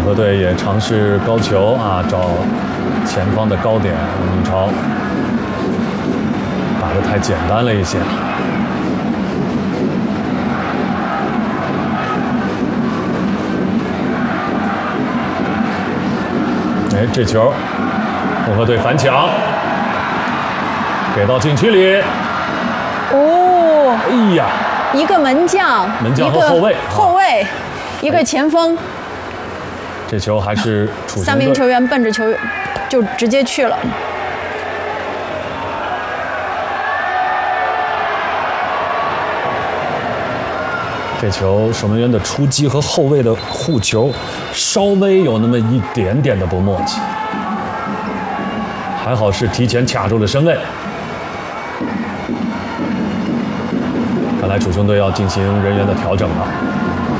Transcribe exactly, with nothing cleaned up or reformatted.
河队也尝试高球啊，找前方的高点。吴明超打得太简单了一些。哎，这球，红河队反抢，给到禁区里。 哦， 哎呀， 一个门将， 门将和后卫， 后卫，一个前锋。 这球还是楚雄队三名球员奔着球就直接去了。 这球守门员的出击和后卫的护球稍微有那么一点点的不默契，还好是提前卡住了身位。看来楚雄队要进行人员的调整了。